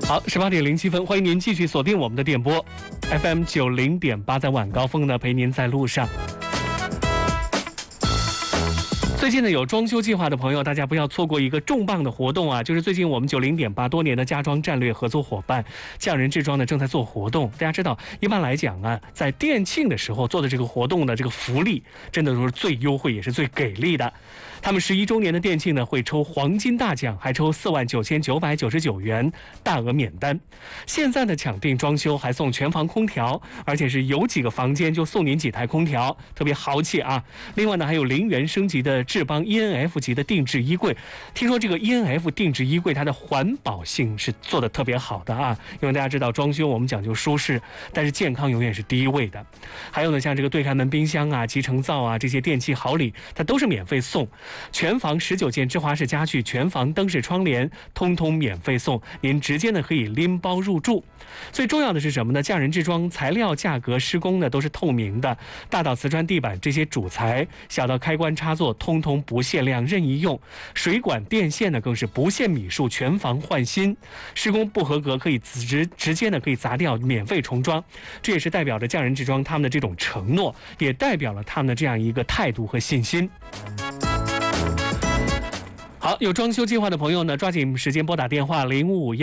好，18:07，欢迎您继续锁定我们的电波 FM 90.8，在晚高峰呢陪您在路上。最近呢，有装修计划的朋友，大家不要错过一个重磅的活动啊！就是最近我们90.8多年的家装战略合作伙伴匠人制装呢正在做活动。大家知道，一般来讲啊，在店庆的时候做的这个活动呢，这个福利真的都是最优惠也是最给力的。他们11周年的店庆呢，会抽黄金大奖，还抽49999元大额免单。现在的抢订装修还送全房空调，而且是有几个房间就送您几台空调，特别豪气啊！另外呢，还有0元升级的智邦 ENF 级的定制衣柜。听说这个 ENF 定制衣柜它的环保性是做得特别好的啊，因为大家知道装修我们讲究舒适，但是健康永远是第一位的。还有呢，像这个对开门冰箱啊、集成灶啊这些电器好礼，它都是免费送。全房19件芝华士家具，全房灯饰窗帘通通免费送，您直接呢可以拎包入住。最重要的是什么呢？匠人制装材料、价格、施工呢都是透明的，大到瓷砖地板这些主材，小到开关插座，通通不限量任意用。水管电线呢更是不限米数，全房换新。施工不合格可以直接呢可以砸掉，免费重装。这也是代表着匠人制装他们的这种承诺，也代表了他们的这样一个态度和信心。好，有装修计划的朋友呢，抓紧时间拨打电话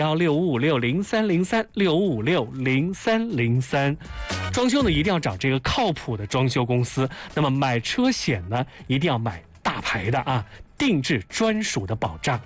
055165600303，65560303。装修呢一定要找这个靠谱的装修公司。那么买车险呢，一定要买大牌的啊，定制专属的保障。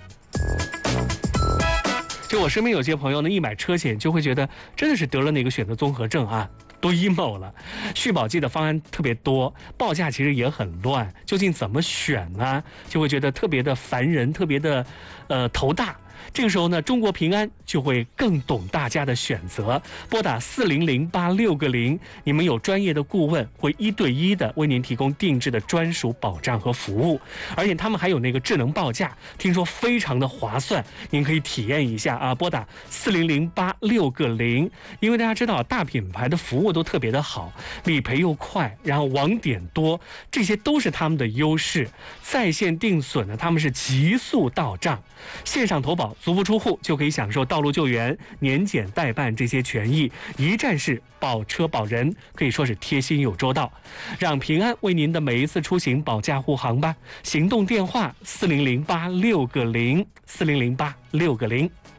就我身边有些朋友呢，一买车险就会觉得真的是得了那个选择综合症啊，多 emo 了。续保季的方案特别多，报价其实也很乱，究竟怎么选呢？就会觉得特别的烦人，特别的头大。这个时候呢，中国平安就会更懂大家的选择，拨打400860，你们有专业的顾问会1对1的为您提供定制的专属保障和服务，而且他们还有那个智能报价，听说非常的划算，您可以体验一下啊，拨打400860，因为大家知道大品牌的服务都特别的好，理赔又快，然后网点多，这些都是他们的优势。在线定损呢，他们是急速到账，线上投保足不出户就可以享受道路救援、年检代办这些权益，一站式保车保人，可以说是贴心又周到。让平安为您的每一次出行保驾护航吧。行动电话400860，400860。